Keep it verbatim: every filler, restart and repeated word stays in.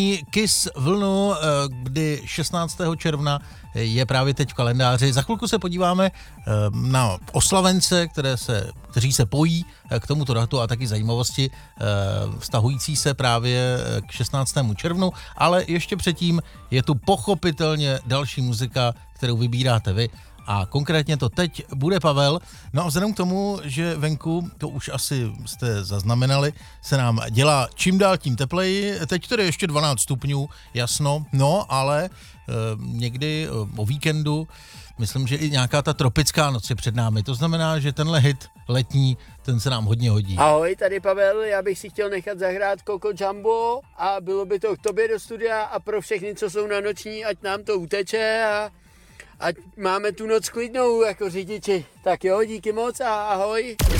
Kiss vlnu, kdy šestnáctého června je právě teď v kalendáři. Za chvilku se podíváme na oslavence, které se, kteří se pojí k tomuto datu a taky zajímavosti vztahující se právě k šestnáctému červnu, ale ještě předtím je tu pochopitelně další muzika, kterou vybíráte vy. A konkrétně to teď bude Pavel. No a vzhledem k tomu, že venku, to už asi jste zaznamenali, se nám dělá čím dál tím tepleji. Teď tedy ještě dvanáct stupňů, jasno, no ale e, někdy o víkendu, myslím, že i nějaká ta tropická noc je před námi. To znamená, že tenhle hit letní, ten se nám hodně hodí. Ahoj, tady Pavel, já bych si chtěl nechat zahrát Coco Jumbo a bylo by to k tobě do studia a pro všechny, co jsou na noční, ať nám to uteče a ať máme tu noc klidnou jako řidiči. Tak jo, díky moc a ahoj.